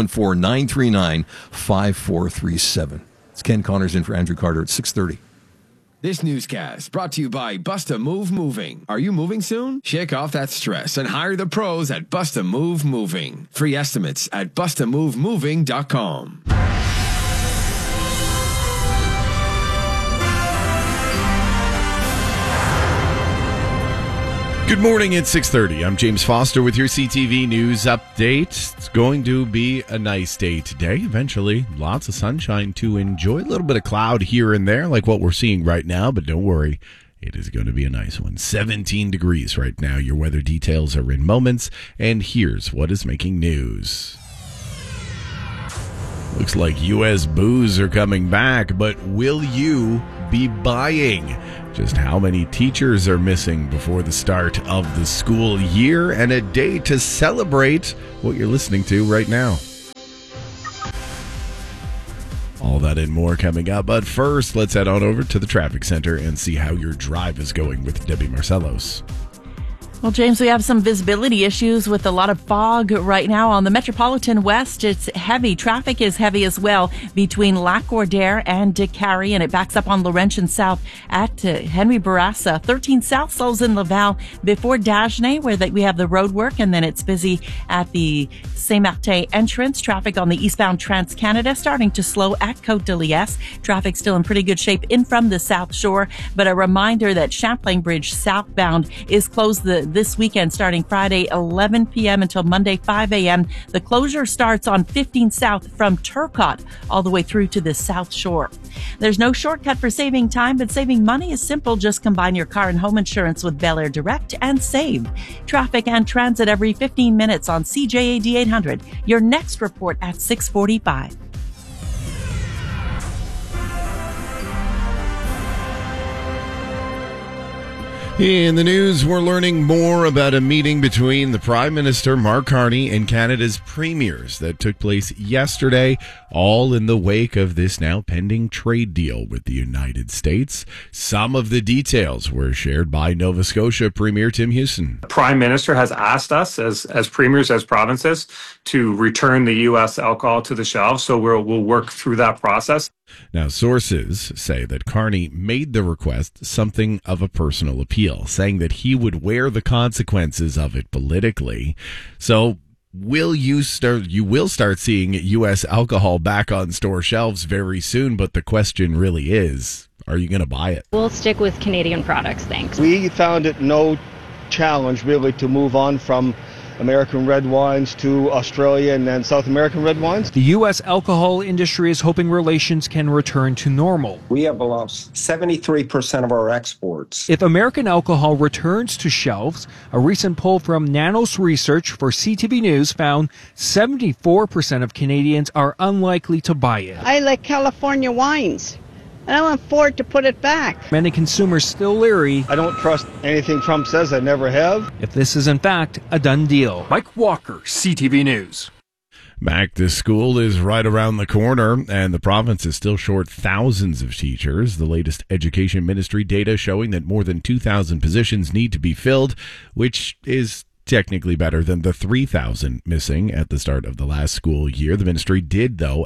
514-939-5437. It's Ken Connors in for Andrew Carter at 6:30. This newscast brought to you by Busta Move Moving. Are you moving soon? Shake off that stress and hire the pros at Busta Move Moving. Free estimates at bustamovemoving.com. Good morning at 6:30. I'm James Foster with your CTV News Update. It's going to be a nice day today. Eventually, lots of sunshine to enjoy. A little bit of cloud here and there, like what we're seeing right now, but don't worry. It is going to be a nice one. 17 degrees right now. Your weather details are in moments, and here's what is making news. Looks like U.S. booze are coming back, but will you be buying? Just how many teachers are missing before the start of the school year, and a day to celebrate what you're listening to right now. All that and more coming up, but first, let's head on over to the traffic center and see how your drive is going with Debbie Marcellos. Well, James, we have some visibility issues with a lot of fog right now on the Metropolitan West. It's heavy. Traffic is heavy as well between Lac-Cordaire and Décarie, and it backs up on Laurentian South at Henry Bourassa. 13 South slows in Laval before Dagenais, where we have the road work, and then it's busy at the Saint-Martin entrance. Traffic on the eastbound Trans-Canada starting to slow at Côte-de-Liesse. Traffic still in pretty good shape in from the South Shore, but a reminder that Champlain Bridge southbound is closed this weekend starting Friday 11 p.m. until Monday 5 a.m. The closure starts on 15 South from Turcotte all the way through to the South Shore. There's no shortcut for saving time, but saving money is simple. Just combine your car and home insurance with Bel Air Direct and save. Traffic and transit every 15 minutes on CJAD 800. Your next report at 6:45. In the news, we're learning more about a meeting between the Prime Minister, Mark Carney, and Canada's premiers that took place yesterday, all in the wake of this now pending trade deal with the United States. Some of the details were shared by Nova Scotia Premier Tim Houston. The Prime Minister has asked us as premiers, as provinces, to return the U.S. alcohol to the shelves, so we'll work through that process. Now, sources say that Carney made the request something of a personal appeal, saying that he would wear the consequences of it politically. So, will you will start seeing U.S. alcohol back on store shelves very soon, but the question really is, are you going to buy it? We'll stick with Canadian products, thanks. We found it no challenge, really, to move on from American red wines to Australia and then South American red wines. The U.S. alcohol industry is hoping relations can return to normal. We have lost 73% of our exports. If American alcohol returns to shelves, a recent poll from Nanos Research for CTV News found 74% of Canadians are unlikely to buy it. I like California wines. And I want Ford to put it back. Many consumers still leery. I don't trust anything Trump says. I never have. If this is in fact a done deal. Mike Walker, CTV News. Back to school is right around the corner, and the province is still short thousands of teachers. The latest education ministry data showing that more than 2,000 positions need to be filled, which is technically better than the 3,000 missing at the start of the last school year. The ministry did, though,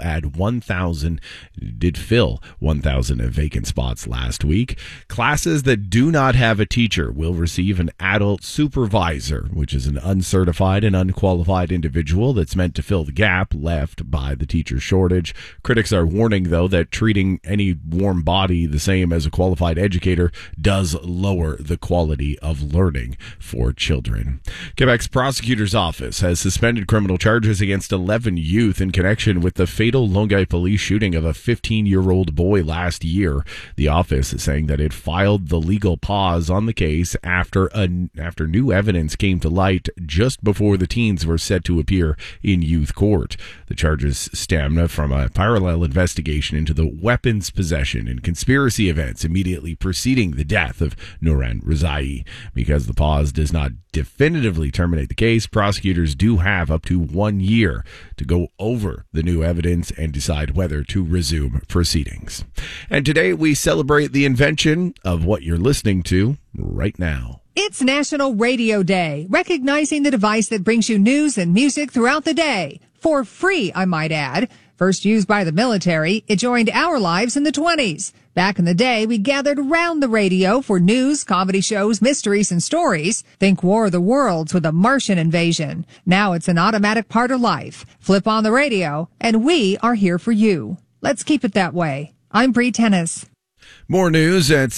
fill 1,000 vacant spots last week. Classes that do not have a teacher will receive an adult supervisor, which is an uncertified and unqualified individual that's meant to fill the gap left by the teacher shortage. Critics are warning, though, that treating any warm body the same as a qualified educator does lower the quality of learning for children. Quebec's prosecutor's office has suspended criminal charges against 11 youth in connection with the fatal Longueuil police shooting of a 15-year-old boy last year. The office is saying that it filed the legal pause on the case after new evidence came to light just before the teens were set to appear in youth court. The charges stem from a parallel investigation into the weapons possession and conspiracy events immediately preceding the death of Nouran Rizai. Because the pause does not definitively immediately terminate the case. Prosecutors do have up to 1 year to go over the new evidence and decide whether to resume proceedings. And today we celebrate the invention of what you're listening to right now. It's National Radio Day, recognizing the device that brings you news and music throughout the day. For free, I might add. First used by the military, it joined our lives in the 20s. Back in the day, we gathered around the radio for news, comedy shows, mysteries, and stories. Think War of the Worlds with a Martian invasion. Now it's an automatic part of life. Flip on the radio, and we are here for you. Let's keep it that way. I'm Bree Tennis. More news at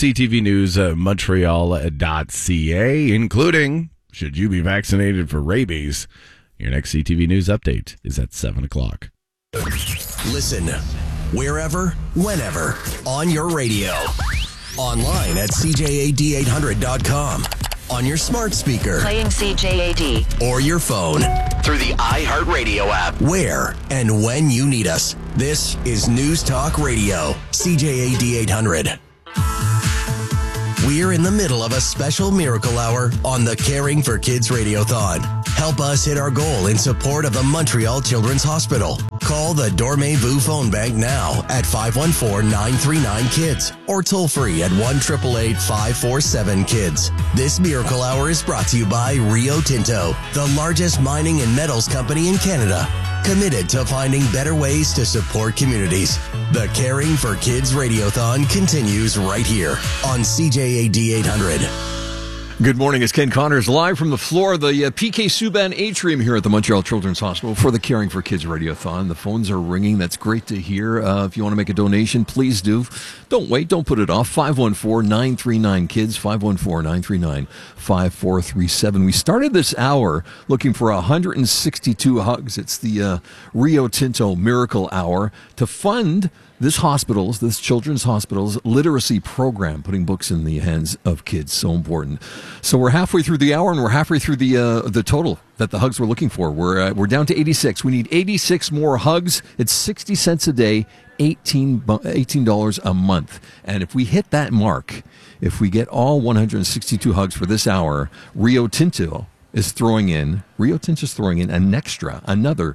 ctvnews.montreal.ca, including, should you be vaccinated for rabies? Your next CTV News update is at 7 o'clock. Listen wherever, whenever, on your radio. Online at CJAD800.com. On your smart speaker. Playing CJAD. Or your phone. Through the iHeartRadio app. Where and when you need us. This is News Talk Radio. CJAD 800. We're in the middle of a special miracle hour on the Caring for Kids Radiothon. Help us hit our goal in support of the Montreal Children's Hospital. Call the Dormez-vous phone bank now at 514-939-KIDS or toll free at 1-888-547-KIDS. This miracle hour is brought to you by Rio Tinto, the largest mining and metals company in Canada. Committed to finding better ways to support communities. The Caring for Kids Radiothon continues right here on CJAD 800. Good morning. It's Ken Connors live from the floor of the PK Subban Atrium here at the Montreal Children's Hospital for the Caring for Kids Radiothon. The phones are ringing. That's great to hear. If you want to make a donation, please do. Don't wait. Don't put it off. 514-939-KIDS, 514-939-5437. We started this hour looking for 162 hugs. It's the Rio Tinto Miracle Hour to fund this children's hospital's literacy program, putting books in the hands of kids. So important. So we're halfway through the hour, and we're halfway through the total that the hugs we're looking for. We're down to 86. We need 86 more hugs. It's 60 cents a day, $18 a month. And if we hit that mark, if we get all 162 hugs for this hour, Rio Tinto is throwing in another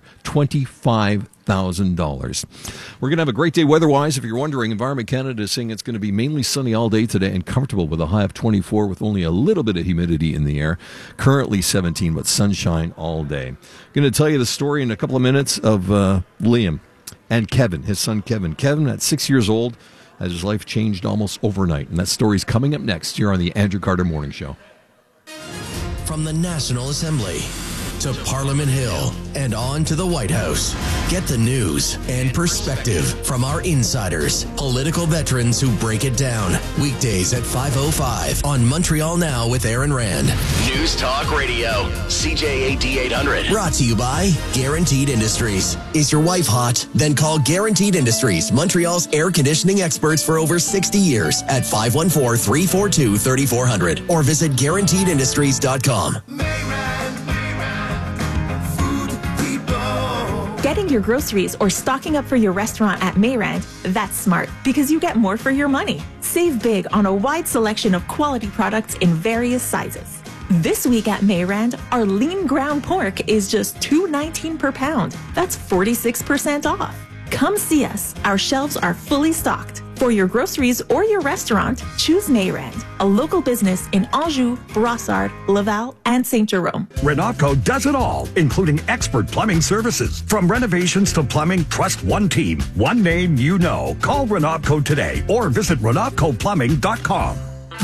$25,000. We're going to have a great day weather-wise. If you're wondering, Environment Canada is saying it's going to be mainly sunny all day today and comfortable with a high of 24 with only a little bit of humidity in the air. Currently 17, but sunshine all day. I'm going to tell you the story in a couple of minutes of Liam and Kevin, his son Kevin. Kevin, at 6 years old, has his life changed almost overnight. And that story's coming up next here on the Andrew Carter Morning Show. From the National Assembly to Parliament Hill and on to the White House. Get the news and perspective from our insiders, political veterans who break it down. Weekdays at 5:05 on Montreal Now with Aaron Rand. News Talk Radio, CJAD 800. Brought to you by Guaranteed Industries. Is your wife hot? Then call Guaranteed Industries, Montreal's air conditioning experts for over 60 years at 514-342-3400 or visit guaranteedindustries.com. Getting your groceries or stocking up for your restaurant at Mayrand, that's smart because you get more for your money. Save big on a wide selection of quality products in various sizes. This week at Mayrand, our lean ground pork is just $2.19 per pound. That's 46% off. Come see us. Our shelves are fully stocked. For your groceries or your restaurant, choose Mayrand, a local business in Anjou, Brossard, Laval, and St. Jerome. Renatco does it all, including expert plumbing services. From renovations to plumbing, trust one team, one name you know. Call Renatco today or visit RenatcoPlumbing.com.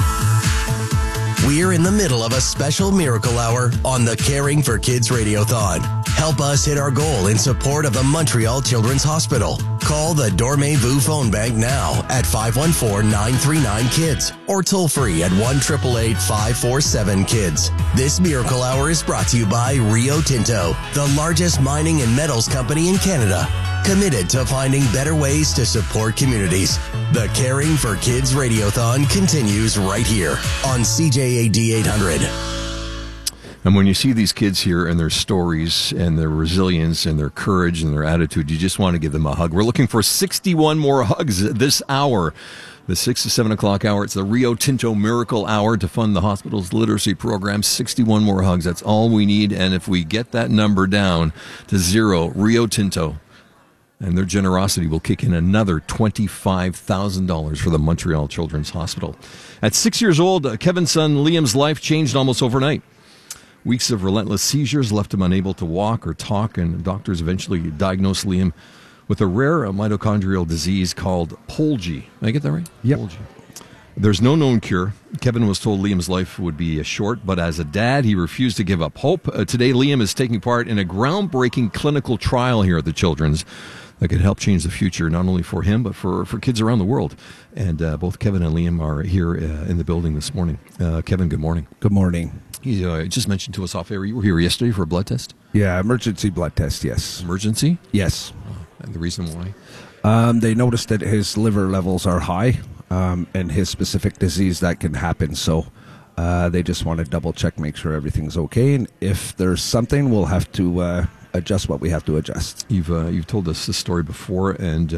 We're in the middle of a special miracle hour on the Caring for Kids Radiothon. Help us hit our goal in support of the Montreal Children's Hospital. Call the Dormez-vous phone bank now at 514-939-KIDS or toll free at 1-888-547-KIDS. This miracle hour is brought to you by Rio Tinto, the largest mining and metals company in Canada. Committed to finding better ways to support communities. The Caring for Kids Radiothon continues right here on CJAD 800. And when you see these kids here and their stories and their resilience and their courage and their attitude, you just want to give them a hug. We're looking for 61 more hugs this hour. The 6 to 7 o'clock hour, it's the Rio Tinto Miracle Hour to fund the hospital's literacy program. 61 more hugs. That's all we need. And if we get that number down to 0, Rio Tinto and their generosity will kick in another $25,000 for the Montreal Children's Hospital. At 6 years old, Kevin's son Liam's life changed almost overnight. Weeks of relentless seizures left him unable to walk or talk, and doctors eventually diagnosed Liam with a rare mitochondrial disease called Polgy. Did I get that right? Yep. Polgy. There's no known cure. Kevin was told Liam's life would be short, but as a dad, he refused to give up hope. Today, Liam is taking part in a groundbreaking clinical trial here at the Children's that could help change the future, not only for him, but for kids around the world. And both Kevin and Liam are here in the building this morning. Kevin, good morning. Good morning. He just mentioned to us off air, you were here yesterday for a blood test? Yeah, emergency blood test, yes. Emergency? Yes. And the reason why? They noticed that his liver levels are high, and his specific disease that can happen. So they just want to double check, make sure everything's okay. And if there's something, we'll have to adjust what we have to adjust. You've told us this story before, and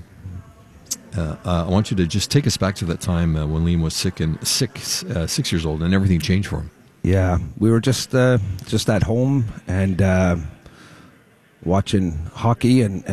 I want you to just take us back to that time when Liam was sick and 6 years old, and everything changed for him. Yeah, we were just at home and watching hockey and